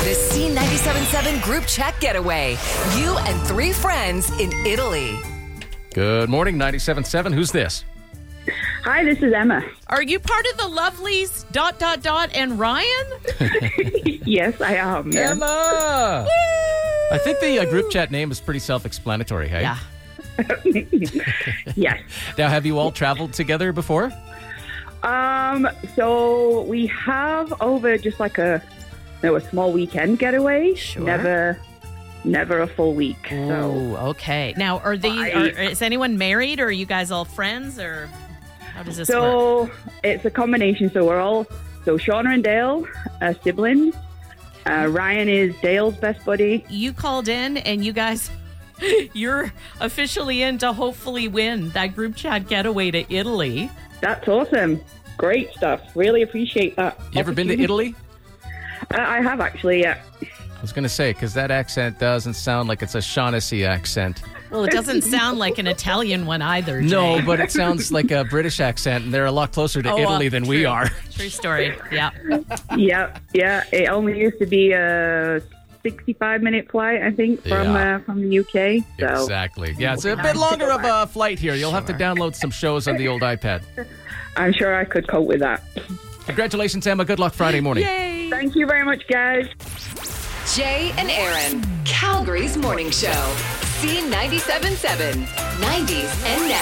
the C97.7 group chat getaway. You and 3 friends in Italy. Good morning, 97.7. Who's this? Hi, this is Emma. Are you part of the Lovelies ... and Ryan? Yes, I am. Yeah. Emma! I think the group chat name is pretty self-explanatory, hey? Yeah. Yes. Now, have you all traveled together before? So we have over just like a small weekend getaway. Sure. Never a full week. Oh, okay. Now, is anyone married, or are you guys all friends, or how does this work? So it's a combination. So Shauna and Dale are siblings. Ryan is Dale's best buddy. You called in, and you guys, you're officially in to hopefully win that group chat getaway to Italy. That's awesome. Great stuff. Really appreciate that. You ever been to Italy? I have actually, yeah. I was going to say, because that accent doesn't sound like it's a Shaughnessy accent. Well, it doesn't sound like an Italian one either, Jay. No, but it sounds like a British accent, and they're a lot closer to Italy than we are. True story, yeah. Yeah. It only used to be a 65-minute flight, I think, from the UK. So. Exactly. Yeah, it's a bit longer of a flight here. You'll have to download some shows on the old iPad. I'm sure I could cope with that. Congratulations, Emma. Good luck Friday morning. Yay! Thank you very much, guys. Jay and Aaron, Calgary's morning show. C97.7, 90s and now.